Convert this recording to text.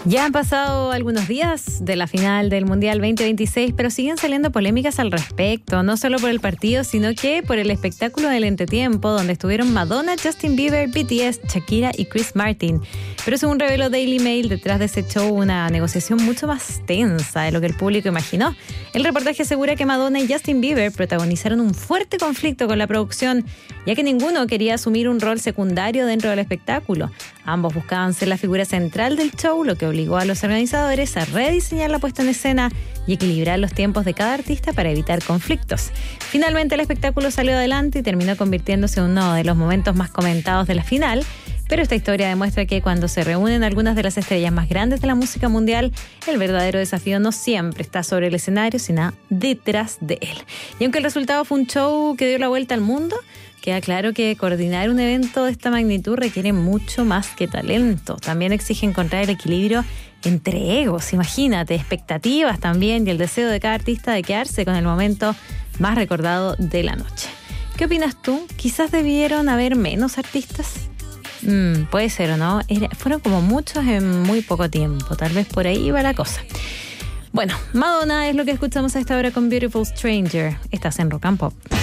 Ya han pasado algunos días de la final del Mundial 2026, pero siguen saliendo polémicas al respecto, no solo por el partido, sino que por el espectáculo del entretiempo, donde estuvieron Madonna, Justin Bieber, BTS, Shakira y Chris Martin. Pero según reveló Daily Mail, detrás de ese show una negociación mucho más tensa de lo que el público imaginó. El reportaje asegura que Madonna y Justin Bieber protagonizaron un fuerte conflicto con la producción, ya que ninguno quería asumir un rol secundario dentro del espectáculo. Ambos buscaban ser la figura central del show, lo que obligó a los organizadores a rediseñar la puesta en escena y equilibrar los tiempos de cada artista para evitar conflictos. Finalmente el espectáculo salió adelante y terminó convirtiéndose en uno de los momentos más comentados de la final, pero esta historia demuestra que cuando se reúnen algunas de las estrellas más grandes de la música mundial, el verdadero desafío no siempre está sobre el escenario, sino detrás de él. Y aunque el resultado fue un show que dio la vuelta al mundo, queda claro que coordinar un evento de esta magnitud requiere mucho más que talento. También exige encontrar el equilibrio entre egos, imagínate, expectativas también y el deseo de cada artista de quedarse con el momento más recordado de la noche. ¿Qué opinas tú? ¿Quizás debieron haber menos artistas? Puede ser o no. Fueron como muchos en muy poco tiempo. Tal vez por ahí va la cosa. Bueno, Madonna es lo que escuchamos a esta hora con Beautiful Stranger. Estás en Rock and Pop.